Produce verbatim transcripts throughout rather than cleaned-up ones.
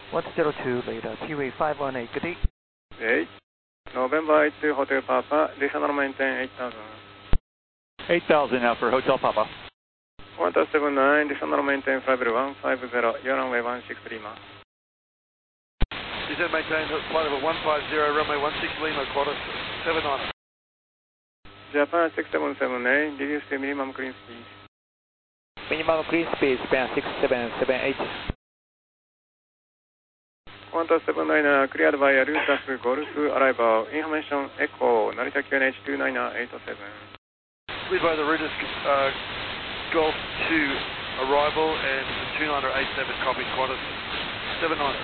one zero two, later, T-way five one eight, good day. eight. November eight to Hotel Papa, additional maintain eight thousand. eight thousand now for Hotel Papa. one seven nine, additional maintain five one five zero, your runway one six Lima. Descend maintain flight level one five zero, runway one six Lima, quarter seven nine. Japan six seven seven eight, reduce to minimum clean speed. Minimum clean speed, span six seven seven eight. one seven nine, uh, cleared by Arutas Golf, arrival, information Echo, Narita Q N H two nine eight seven. Cleared by the Rutas uh, Golf two arrival and two nine eight seven, copy, quarter seven nine.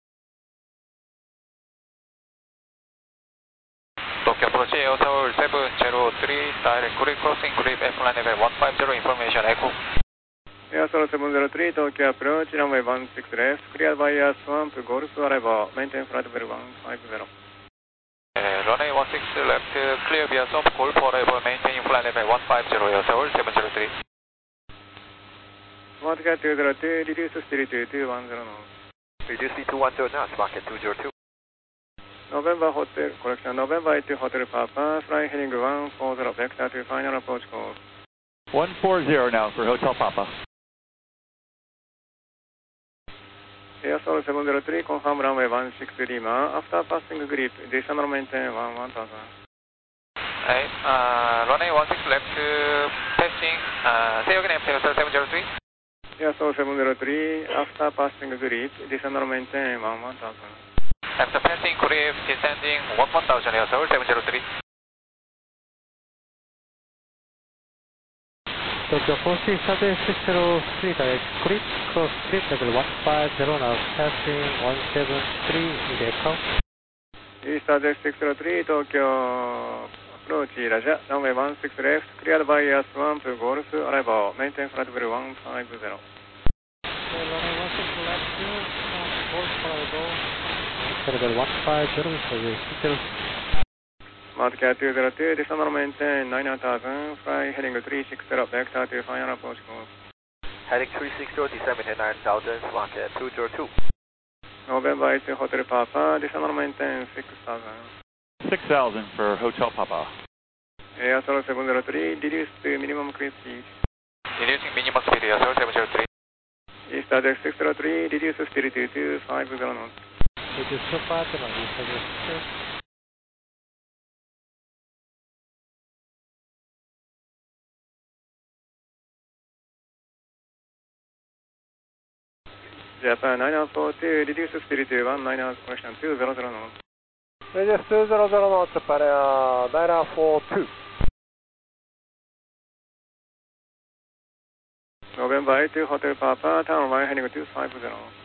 Tokyo approach Air Seoul seven zero three, direct grid crossing, grid F line level one five zero, information Echo. Air Seoul seven zero three, Tokyo approach, runway one six left, cleared by Air Swamp, Golf, arrival, maintain flight level one five zero. Uh, runway one six left, uh, clear via Swamp, Golf, arrival, maintain flight level one five zero, Air Seoul seven zero three. Smart Cat two zero two, reduce speed to two one zero knots. Reduce speed to one zero knots, Smart Cat two zero two. November Hotel, correction, November eight to Hotel Papa, fly heading one four zero, vector to final approach course. one four zero now for Hotel Papa. Air Seoul seven zero three, confirm runway one six Lima, after passing grip, additional maintain one one thousand. Hey, uh, runway one six left, uh, passing, uh, say again, Air Seoul seven zero three. Air Seoul seven zero three, after passing grip, additional maintain one one thousand. After passing grip, descending one one thousand, Air Seoul seven zero three. Tokyo four C Southern six zero three, direct grip, cross grip level one five zero, now passing one seven three, in Echo. East Address six zero three, Tokyo approach, Raja, runway one six left, cleared by Air Swamp, Golf, arrival, maintain flight level one five zero. Runway one six left, Golf, arrival, level one five zero, so you six zero. Smart Cat two zero two, additional maintain nine thousand, fly heading three six zero, vector to final approach course. Heading three six zero, descend maintain nine thousand, Smart Cat two zero two. November eight to Hotel Papa, additional maintain six thousand. six thousand for Hotel Papa. Air Seoul seven zero three, reduce to minimum clean speed. Reducing minimum speed, Air Seoul seven zero three. East Address six zero three, reduce speed to two five zero knots. Reduce so far to East Address six. Japan nine four two, reduce speed to one nine, correction two zero zero knots. Reduce two zero zero knots, para nine four two. November eight to Hotel Papa, town line heading two five zero.